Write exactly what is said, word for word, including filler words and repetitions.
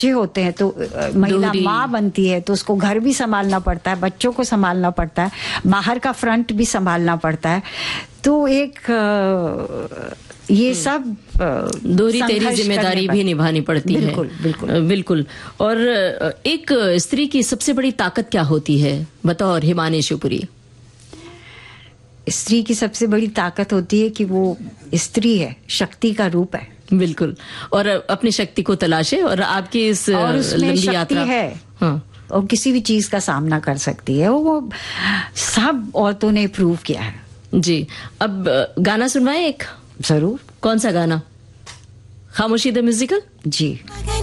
होते हैं तो अ, महिला माँ बनती है तो उसको घर भी संभालना पड़ता है, बच्चों को संभालना पड़ता है, बाहर का फ्रंट भी संभालना पड़ता है। तो एक अ, ये सब दोहरी तेरी जिम्मेदारी भी निभानी पड़ती है। बिल्कुल बिल्कुल बिल्कुल। और एक स्त्री की सबसे बड़ी ताकत क्या होती है बतौर हिमानी शिवपुरी? स्त्री की सबसे बड़ी ताकत होती है कि वो स्त्री है, शक्ति का रूप है। बिल्कुल। और अपनी शक्ति को तलाशे और आपकी इस और उसमें लंबी शक्ति यात्रा है। हाँ। और किसी भी चीज का सामना कर सकती है, वो सब औरतों ने प्रूव किया है। जी। अब गाना सुनवाएं एक? जरूर। कौन सा गाना? खामोशी द म्यूजिकल? जी।